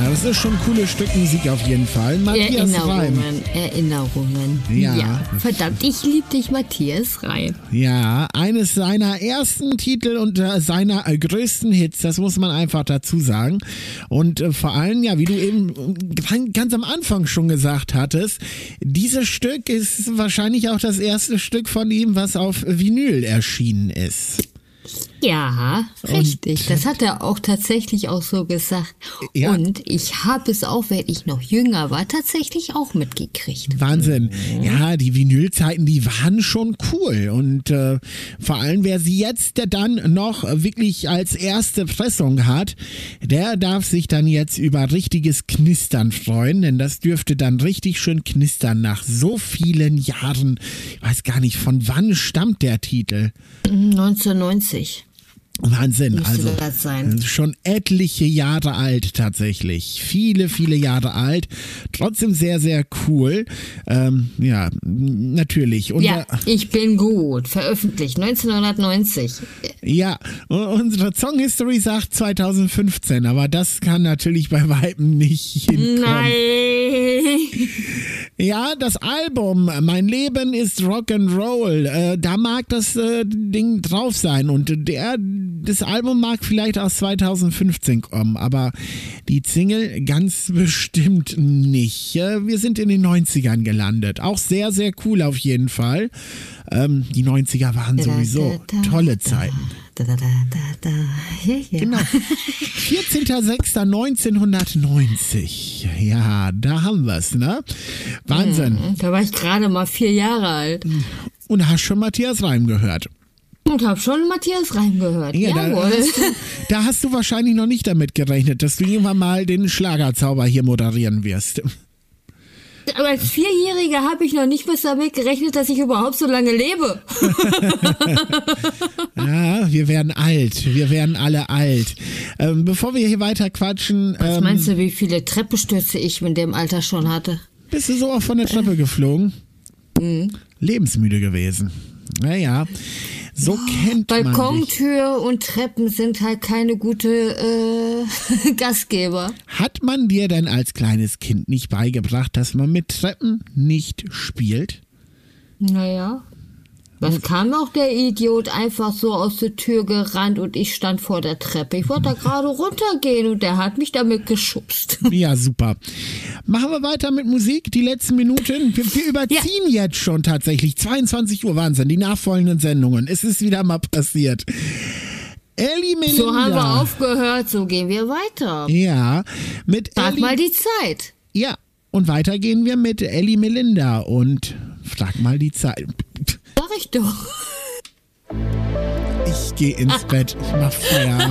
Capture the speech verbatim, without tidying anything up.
Ja, das ist schon ein cooles Stück Musik auf jeden Fall. Matthias Reim. Erinnerungen, Erinnerungen. Ja. ja. Verdammt, ich liebe dich, Matthias Reim. Ja, eines seiner ersten Titel und äh, seiner äh, größten Hits, das muss man einfach dazu sagen. Und äh, vor allem, ja, wie du eben äh, ganz am Anfang schon gesagt hattest, dieses Stück ist wahrscheinlich auch das erste Stück von ihm, was auf Vinyl erschienen ist. Ja, richtig. Und, das hat er auch tatsächlich auch so gesagt. Ja. Und ich habe es auch, wenn ich noch jünger war, tatsächlich auch mitgekriegt. Wahnsinn. Ja, die Vinylzeiten, die waren schon cool. Und äh, vor allem, wer sie jetzt dann noch wirklich als erste Pressung hat, der darf sich dann jetzt über richtiges Knistern freuen. Denn das dürfte dann richtig schön knistern nach so vielen Jahren. Ich weiß gar nicht, von wann stammt der Titel? neunzehnhundertneunzig. Wahnsinn, Müsste also das sein. schon etliche Jahre alt tatsächlich, viele, viele Jahre alt, trotzdem sehr, sehr cool, ähm, ja, natürlich. Und Ja, ich bin gut, veröffentlicht, neunzehnhundertneunzig. Ja, unsere Song History sagt zweitausendfünfzehn, aber das kann natürlich bei Weitem nicht hinkommen. Nein! Ja, das Album Mein Leben ist Rock'n'Roll, äh, da mag das äh, Ding drauf sein und der, das Album mag vielleicht aus zweitausendfünfzehn kommen, aber die Single ganz bestimmt nicht. Äh, wir sind in den neunzigern gelandet, auch sehr, sehr cool auf jeden Fall. Ähm, die neunziger waren sowieso tolle Zeiten. Da, da, da, da, da. Ja, ja. Genau. vierzehnter sechster neunzehnhundertneunzig. Ja, da haben wir es, ne? Wahnsinn. Da war ich gerade mal vier Jahre alt. Und hast schon Matthias Reim gehört. Und hab schon Matthias Reim gehört. Ja, da, Jawohl. hast du, da hast du wahrscheinlich noch nicht damit gerechnet, dass du irgendwann mal den Schlagerzauber hier moderieren wirst. Aber als Vierjähriger habe ich noch nicht mal damit gerechnet, dass ich überhaupt so lange lebe. Ja, wir werden alt. Wir werden alle alt. Ähm, bevor wir hier weiter quatschen. Was ähm, meinst du, wie viele Treppestürze ich in dem Alter schon hatte? Bist du so oft von der Treppe geflogen? Mhm. Lebensmüde gewesen. Naja, so kennt man dich. Balkontür und Treppen sind halt keine gute äh, Gastgeber. Hat man dir denn als kleines Kind nicht beigebracht, dass man mit Treppen nicht spielt? Naja. Was kam auch der Idiot einfach so aus der Tür gerannt und ich stand vor der Treppe. Ich wollte da gerade runtergehen und der hat mich damit geschubst. Ja, super. Machen wir weiter mit Musik, die letzten Minuten. Wir, wir überziehen ja. jetzt schon tatsächlich. zweiundzwanzig Uhr, Wahnsinn, die nachfolgenden Sendungen. Es ist wieder mal passiert. Elli Melinda. So haben wir aufgehört, so gehen wir weiter. Ja, mit Frag Elli. mal die Zeit. Ja, und weiter gehen wir mit Elli Melinda und frag mal die Zeit. Sag ich doch. Ich gehe ins Bett, ich mach Feierabend.